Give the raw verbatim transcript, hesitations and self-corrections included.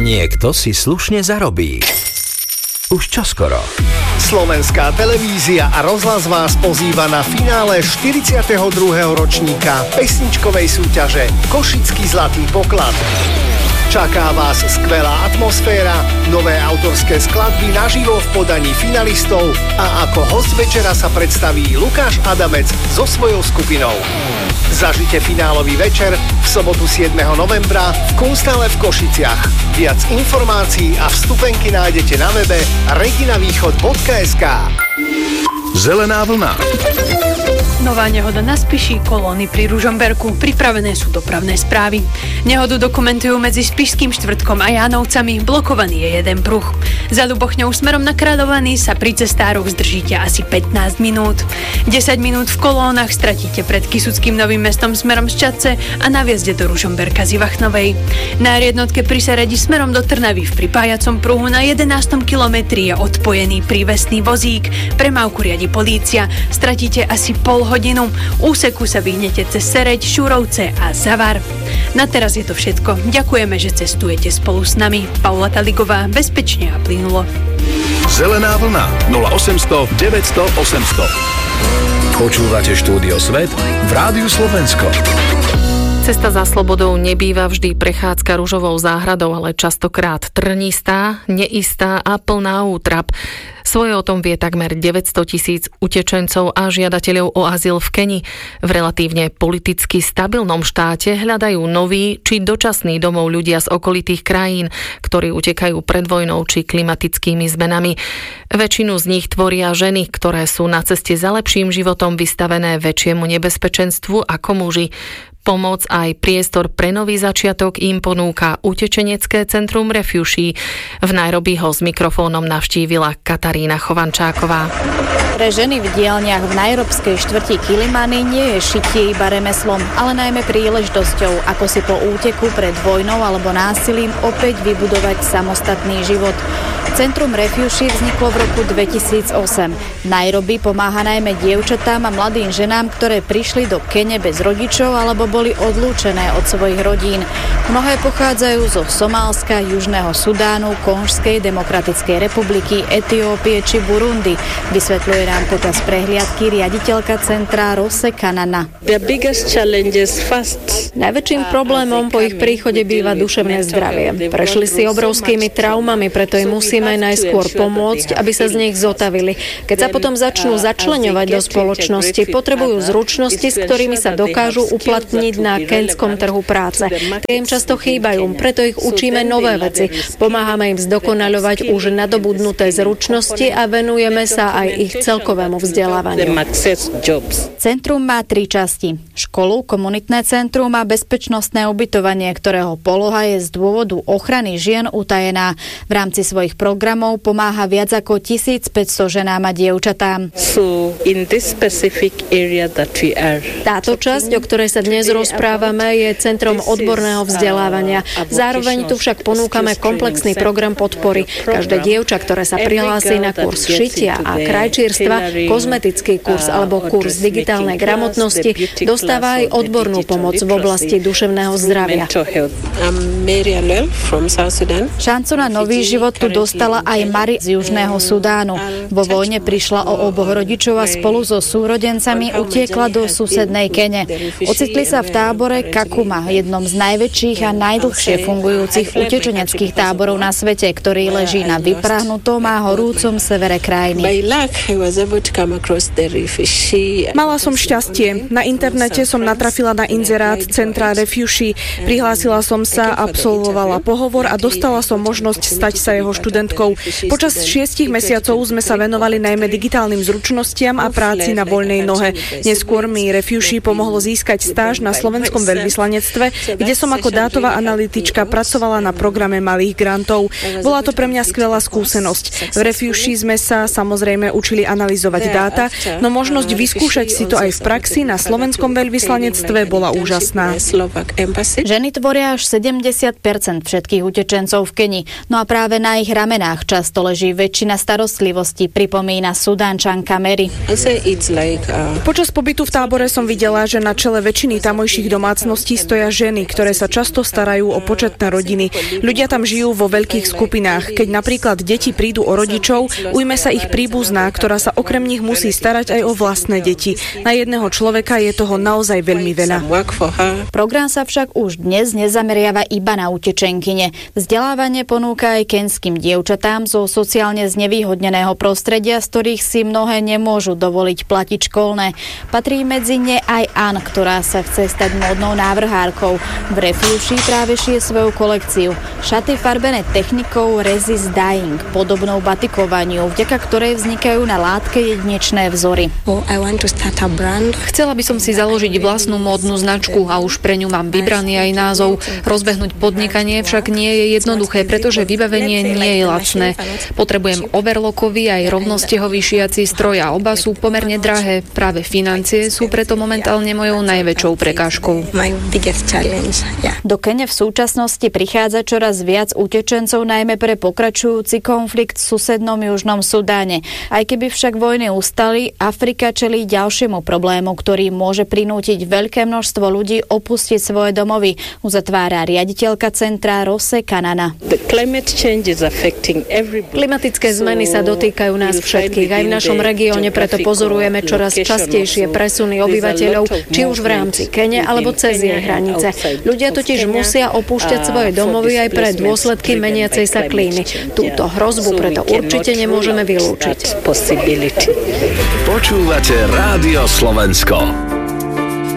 Niekto si slušne zarobí. Už čoskoro. Slovenská televízia a rozhlas vás pozýva na finále štyridsiateho druhého ročníka pesničkovej súťaže Košický zlatý poklad. Čaká vás skvelá atmosféra, nové autorské skladby naživo v podaní finalistov a ako host večera sa predstaví Lukáš Adamec so svojou skupinou. Zažite finálový večer v sobotu siedmeho novembra v Kunsthalle v Košiciach. Viac informácií a vstupenky nájdete na webe reginavýchod bodka es ká. Zelená vlna. Nová nehoda na Spiši, kolóny pri Ružomberku, pripravené sú dopravné správy. Nehodu dokumentujú medzi Spišským štvrtkom a Jánovcami, blokovaný je jeden pruh. Za Ľubochňou smerom na Kráľovaný sa pri cestároch zdržíte asi pätnásť minút. desať minút v kolónach stratíte pred Kysuckým Novým Mestom smerom z Čadce a na vjezde do Ružomberka z Ivachnovej. Na er jednotke pri Seredi smerom do Trnavy v pripájacom pruhu na jedenástom kilometri je odpojený prívesný vozík. Premávku riadi polícia, stratíte asi pol hodinu. Úseku sa vyhnete cez Sereď, Šúrovce a Zavar. Na teraz je to všetko. Ďakujeme, že cestujete spolu s nami. Paula Taligová, bezpečne a plynulo. Zelená vlna nula osemsto deväťsto osemsto. Počúvate Štúdio Svet v Rádiu Slovensko. Cesta za slobodou nebýva vždy prechádzka ružovou záhradou, ale častokrát trnistá, neistá a plná útrap. Svoje o tom vie takmer deväťsto tisíc utečencov a žiadateľov o azyl v Keni. V relatívne politicky stabilnom štáte hľadajú nový či dočasný domov ľudia z okolitých krajín, ktorí utekajú pred vojnou či klimatickými zmenami. Väčšinu z nich tvoria ženy, ktoré sú na ceste za lepším životom vystavené väčšiemu nebezpečenstvu ako muži. Pomoc aj priestor pre nový začiatok im ponúka utečenecké centrum Refugee. V Nairobi ho s mikrofónom navštívila Katarína Chovančáková. Pre ženy v dielniach v nairobskej štvrti Kilimani nie je šitie iba remeslom, ale najmä príležitosťou, ako si po úteku pred vojnou alebo násilím opäť vybudovať samostatný život. Centrum Refugee vzniklo v roku dvetisícosem. V Nairobi pomáha najmä dievčatám a mladým ženám, ktoré prišli do Kene bez rodičov alebo boli odlúčené od svojich rodín. Mnohé pochádzajú zo Somálska, Južného Sudánu, Konžskej demokratickej republiky, Etiópie či Burundi, vysvetľuje nám počas prehliadky riaditeľka centra Rose Kanana. Najväčším problémom po ich príchode býva duševné zdravie. Prešli si obrovskými traumami, preto im musíme najskôr pomôcť, aby sa z nich zotavili. Keď sa potom začnú začleňovať do spoločnosti, potrebujú zručnosti, s ktorými sa dokážu uplatniť na kenskom trhu práce. Tie im často chýbajú, preto ich učíme nové veci. Pomáhame im zdokonaľovať už nadobudnuté zručnosti a venujeme sa aj ich celkovému vzdelávaniu. Centrum má tri časti. Školu, komunitné centrum a bezpečnostné ubytovanie, ktorého poloha je z dôvodu ochrany žien utajená. V rámci svojich programov pomáha viac ako tisícpäťsto ženám a dievčatám. Táto časť, o ktorej sa dnes rozprávame, je centrom odborného vzdelávania. Zároveň tu však ponúkame komplexný program podpory. Každé dievča, ktoré sa prihlási na kurz šitia a krajčírstva, kozmetický kurz alebo kurz digitálnej gramotnosti, dostáva aj odbornú pomoc v oblasti duševného zdravia. Šancu na nový život tu dostala aj Mari z Južného Sudánu. Vo vojne prišla o oboch rodičov a spolu so súrodencami utiekla do susednej Kene. Ocitli sa v tábore Kakuma, jednom z najväčších a najdlhšie fungujúcich utečeneckých táborov na svete, ktorý leží na vyprahnutom a horúcom severe krajiny. Mala som šťastie. Na internete som natrafila na inzerát centra Refugee. Prihlásila som sa, absolvovala pohovor a dostala som možnosť stať sa jeho študentkou. Počas šiestich mesiacov sme sa venovali najmä digitálnym zručnostiam a práci na voľnej nohe. Neskôr mi Refugee pomohlo získať stáž na slovenskom veľvyslanectve, kde som ako dátová analytička pracovala na programe malých grantov. Bola to pre mňa skvelá skúsenosť. V Refugee sme sa samozrejme učili analytička analyzovať dáta, no možnosť vyskúšať si to aj v praxi na slovenskom veľvyslanectve bola úžasná. Ženy tvoria až sedemdesiat percent všetkých utečencov v Keni, no a práve na ich ramenách často leží väčšina starostlivosti, pripomína Sudánčanka Mary. Počas pobytu v tábore som videla, že na čele väčšiny tamojších domácností stoja ženy, ktoré sa často starajú o početné rodiny. Ľudia tam žijú vo veľkých skupinách. Keď napríklad deti prídu o rodičov, ujme sa ich príbuzná, ktorá sa okrem nich musí starať aj o vlastné deti. Na jedného človeka je toho naozaj veľmi veľa. Program sa však už dnes nezameriava iba na utečenkyne. Vzdelávanie ponúka aj kenským dievčatám zo sociálne znevýhodneného prostredia, z ktorých si mnohé nemôžu dovoliť platiť školné. Patrí medzi ne aj Ann, ktorá sa chce stať módnou návrhárkou. V Refuši práve šije svoju kolekciu. Šaty farbené technikou Resist Dying, podobnou batikovaniu, vďaka ktorej vznikajú na látke jedinečné vzory. Chcela by som si založiť vlastnú módnu značku a už pre ňu mám vybraný aj názov. Rozbehnúť podnikanie však nie je jednoduché, pretože vybavenie nie je lacné. Potrebujem overlockový aj rovnostehový šiaci stroj a oba sú pomerne drahé. Práve financie sú preto momentálne mojou najväčšou prekážkou. Do Kene v súčasnosti prichádza čoraz viac utečencov, najmä pre pokračujúci konflikt v susednom Južnom Sudáne. Aj keby však vojny ustali, Afrika čelí ďalšiemu problému, ktorý môže prinútiť veľké množstvo ľudí opustiť svoje domovy, uzatvára riaditeľka centra Rose Kanana. Klimatické zmeny sa dotýkajú nás všetkých. Aj v našom regióne preto pozorujeme čoraz častejšie presuny obyvateľov, či už v rámci Kene alebo cez jej hranice. Ľudia totiž musia opúšťať svoje domovy aj pre dôsledky meniacej sa klímy. Túto hrozbu preto určite nemôžeme vylúčiť. Počúvate Rádio Slovensko.